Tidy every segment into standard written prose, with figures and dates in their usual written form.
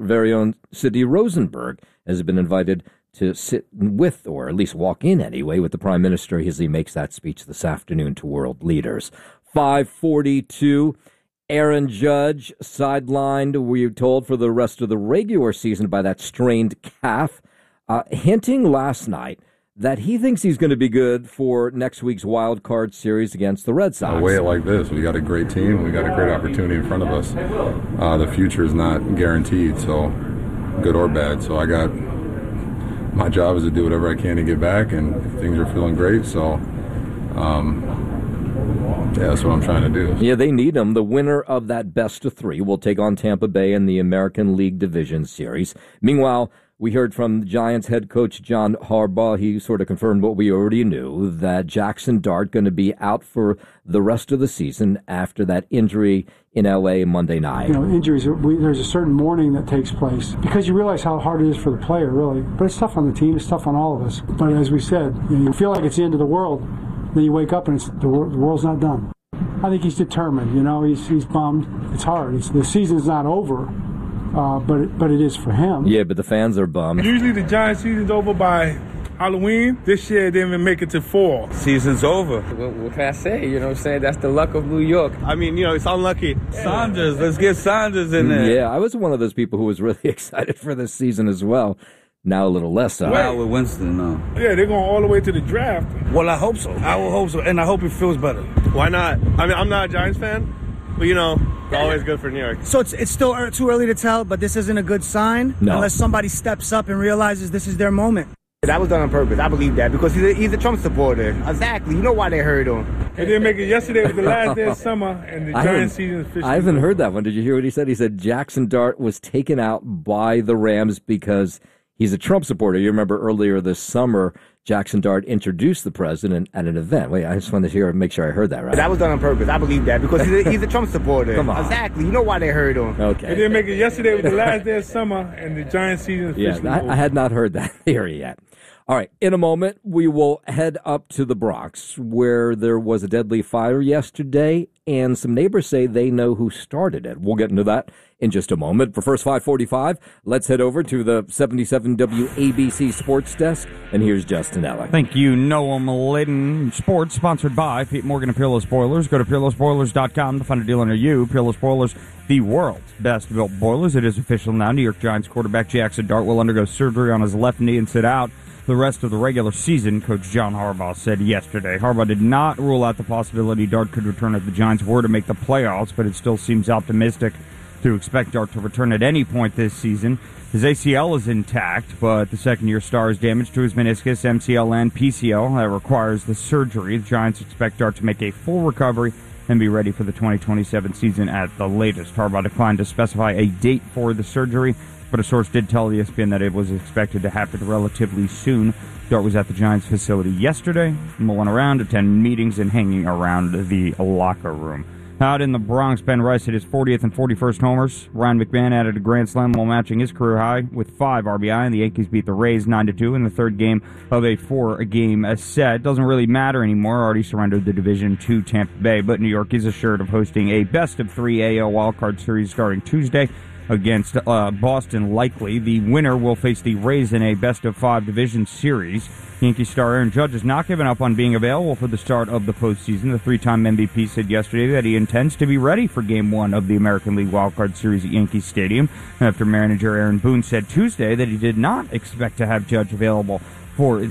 very own Sidney Rosenberg has been invited to sit with, or at least walk in anyway, with the Prime Minister as he makes that speech this afternoon to world leaders. 5:42. Aaron Judge sidelined, we were told, for the rest of the regular season by that strained calf, hinting last night that he thinks he's going to be good for next week's wild card series against the Red Sox. I weigh it like this. We got a great team. We got a great opportunity in front of us. The future is not guaranteed, so good or bad. So my job is to do whatever I can to get back, and things are feeling great. So, that's what I'm trying to do. Yeah, they need him. The winner of that best of three will take on Tampa Bay in the American League Division Series. Meanwhile, we heard from the Giants head coach John Harbaugh. He sort of confirmed what we already knew, that Jackson Dart going to be out for the rest of the season after that injury in L.A. Monday night. Injuries, there's a certain mourning that takes place because you realize how hard it is for the player, really. But it's tough on the team. It's tough on all of us. But as we said, you feel like it's the end of the world. Then you wake up and the world's not done. I think he's determined. He's bummed. It's hard. The season's not over, but it is for him. Yeah, but the fans are bummed. Usually the Giants season's over by Halloween. This year it didn't even make it to fall. Season's over. What can I say? You know what I'm saying? That's the luck of New York. I mean, it's unlucky. Saunders, let's get Saunders in there. Yeah, I was one of those people who was really excited for this season as well. Now a little less so. Well, with Winston, no. Yeah, they're going all the way to the draft. Well, I hope so. I will hope so, and I hope it feels better. Why not? I mean, I'm not a Giants fan, but it's always good for New York. So it's still too early to tell, but this isn't a good sign unless somebody steps up and realizes this is their moment. That was done on purpose. I believe that because he's a Trump supporter. Exactly. You know why they heard him. They didn't make it yesterday. Was the last day of summer, and the Giants season is officially. I haven't heard that one. Did you hear what he said? He said Jackson Dart was taken out by the Rams because he's a Trump supporter. You remember earlier this summer, Jackson Dart introduced the president at an event. Wait, I just wanted to make sure I heard that right. That was done on purpose. I believe that because he's a Trump supporter. Come on. Exactly. You know why they heard him. Okay. They didn't make it yesterday. Was the last day of summer, and the Giants season is officially over. I had not heard that theory yet. All right, in a moment, we will head up to the Bronx, where there was a deadly fire yesterday, and some neighbors say they know who started it. We'll get into that in just a moment. For first 5:45, let's head over to the 77 WABC Sports Desk, and here's Justin Ellick. Thank you, Noam Liddon. Sports sponsored by Pete Morgan and Peerless Boilers. Go to peerlessboilers.com to find a deal near you. Peerless Boilers, the world's best-built boilers. It is official now. New York Giants quarterback Jackson Dart will undergo surgery on his left knee and sit out the rest of the regular season, Coach John Harbaugh said yesterday. Harbaugh did not rule out the possibility Dart could return if the Giants were to make the playoffs, but it still seems optimistic to expect Dart to return at any point this season. His ACL is intact, but the second-year star is damage to his meniscus, MCL, and PCL. That requires the surgery. The Giants expect Dart to make a full recovery and be ready for the 2027 season at the latest. Harbaugh declined to specify a date for the surgery, but a source did tell ESPN that it was expected to happen relatively soon. Dart was at the Giants facility yesterday, mulling around, attending meetings, and hanging around the locker room. Out in the Bronx, Ben Rice hit his 40th and 41st homers. Ryan McMahon added a grand slam while matching his career high with 5 RBI, and the Yankees beat the Rays 9-2 in the third game of a 4-game set. Doesn't really matter anymore. Already surrendered the division to Tampa Bay, but New York is assured of hosting a best-of-3 AL wildcard series starting Tuesday against Boston, likely. The winner will face the Rays in a best-of-5 division series. Yankee star Aaron Judge has not given up on being available for the start of the postseason. The 3-time MVP said yesterday that he intends to be ready for Game 1 of the American League wildcard series at Yankee Stadium, after manager Aaron Boone said Tuesday that he did not expect to have Judge available for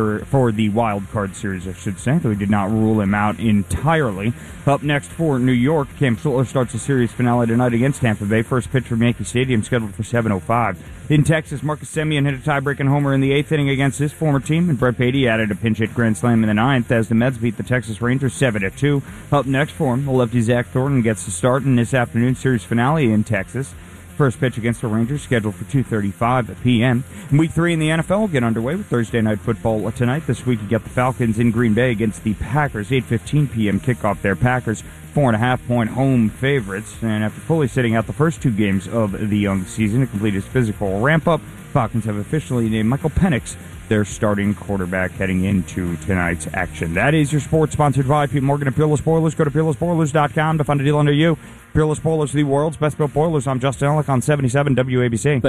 the wild card series, I should say, though he did not rule him out entirely. Up next for New York, Cam Schiller starts the series finale tonight against Tampa Bay. First pitch from Yankee Stadium scheduled for 7:05. In Texas, Marcus Semien hit a tie-breaking homer in the 8th inning against his former team, and Brett Beatty added a pinch-hit grand slam in the 9th as the Mets beat the Texas Rangers 7-2. Up next for him, the lefty Zach Thornton gets the start in this afternoon series finale in Texas. First pitch against the Rangers scheduled for 2:35 p.m. Week 3 in the NFL will get underway with Thursday Night Football tonight. This week you get the Falcons in Green Bay against the Packers. 8:15 p.m. kickoff there. Packers 4.5-point home favorites. And after fully sitting out the first 2 games of the young season to complete his physical ramp-up, Falcons have officially named Michael Penix their starting quarterback heading into tonight's action. That is your sports sponsored by Pete Morgan and Peerless Boilers. Go to peerlessboilers.com to find a deal under you. Peerless Boilers, the world's best built boilers. I'm Justin Ellick on 77 WABC.